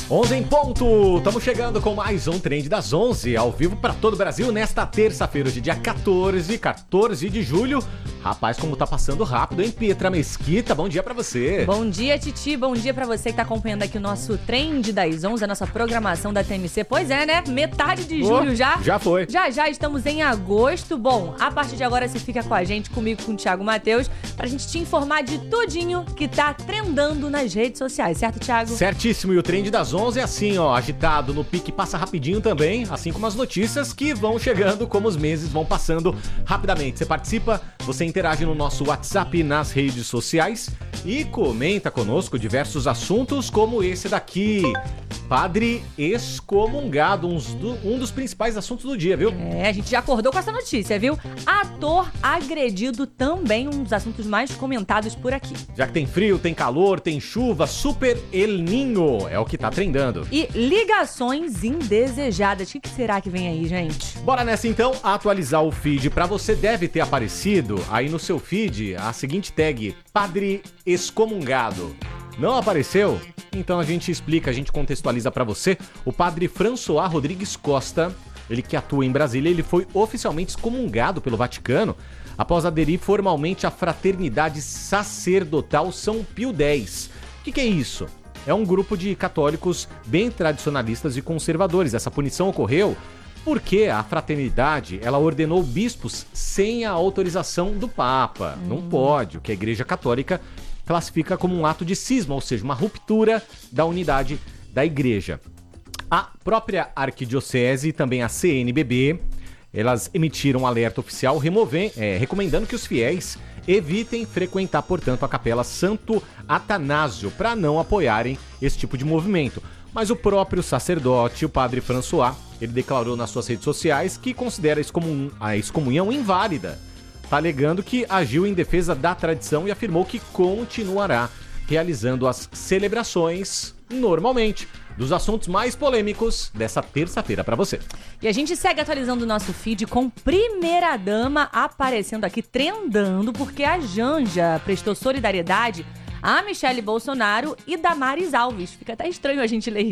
11 em ponto, estamos chegando com mais um Trend das 11, ao vivo para todo o Brasil, nesta terça-feira, hoje dia 14 de julho. Rapaz, como tá passando rápido, hein, Pietra Mesquita? Bom dia pra você. Bom dia, Titi. Bom dia pra você que tá acompanhando aqui o nosso Trend das 11, a nossa programação da TMC. Pois é, né? Metade de julho já. Já foi. Já estamos em agosto. Bom, a partir de agora você fica com a gente, comigo, com o Thiago Matheus, pra gente te informar de tudinho que tá trendando nas redes sociais, certo, Thiago? Certíssimo, e o Trend das 11 é assim, ó, agitado no pique, passa rapidinho também, assim como as notícias que vão chegando, como os meses vão passando rapidamente. Você participa, você interage no nosso WhatsApp, nas redes sociais e comenta conosco diversos assuntos como esse daqui. Padre excomungado, um dos principais assuntos do dia, viu? É, a gente já acordou com essa notícia, viu? Ator agredido também, um dos assuntos mais comentados por aqui. Já que tem frio, tem calor, tem chuva, Super El Niño é o que tá trendando. E ligações indesejadas. O que será que vem aí, gente? Bora nessa então, atualizar o feed. Pra você deve ter aparecido aí no seu feed a seguinte tag, Padre excomungado. Não apareceu? Então a gente explica, a gente contextualiza pra você. O padre François Rodrigues Costa, ele que atua em Brasília, ele foi oficialmente excomungado pelo Vaticano após aderir formalmente à Fraternidade Sacerdotal São Pio X. O que é isso? É um grupo de católicos bem tradicionalistas e conservadores. Essa punição ocorreu porque a fraternidade, ela ordenou bispos sem a autorização do Papa. Não pode, o que a Igreja Católica classifica como um ato de cisma, ou seja, uma ruptura da unidade da igreja. A própria Arquidiocese e também a CNBB, elas emitiram um alerta oficial recomendando que os fiéis evitem frequentar, portanto, a Capela Santo Atanásio para não apoiarem esse tipo de movimento. Mas o próprio sacerdote, o padre François, ele declarou nas suas redes sociais que considera a excomunhão inválida. Está alegando que agiu em defesa da tradição e afirmou que continuará realizando as celebrações normalmente. Dos assuntos mais polêmicos dessa terça-feira para você. E a gente segue atualizando o nosso feed com primeira-dama aparecendo aqui, trendando, porque a Janja prestou solidariedade a Michele Bolsonaro e Damares Alves. Fica até estranho a gente ler